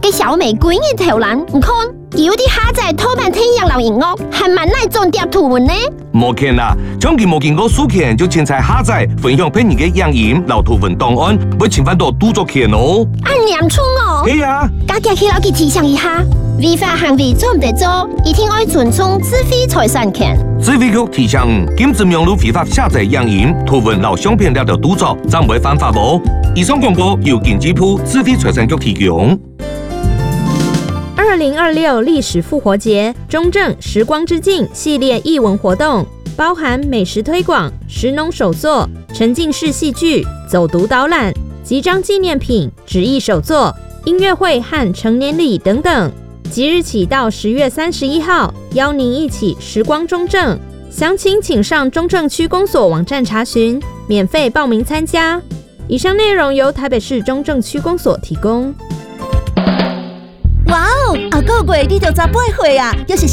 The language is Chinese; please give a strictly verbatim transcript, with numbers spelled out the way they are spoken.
对小美闺嘅投篮，唔看有啲下载偷版天阳流音乐，还蛮耐重叠图文呢。 冇見啦，將佢冇見過書權就凊彩下載分享俾人嘅影音、留圖文檔案，會侵犯到著作權哦。 按念出哦。 係啊， 家家去老記提醒一下，違法行為做唔得做，一定要尊重智慧財產權。 智慧局提醒，禁止網絡非法下載影音、圖文、留相片了的著作，暫會犯法哦。以上廣告由經濟部智慧財產局提供。 二零二六歷史復活節中正時光之境系列藝文活動，包含美食推廣、食農手作、沉浸式戲劇、走讀導覽、集章紀念品、紙藝手作、音樂會和成年禮等等。即日起到十月三十一號，邀您一起時光中正。詳情請上中正區公所網站查詢，免費報名參加。以上內容由台北市中正區公所提供。 哇哦，啊個月你就十八歲啊，又是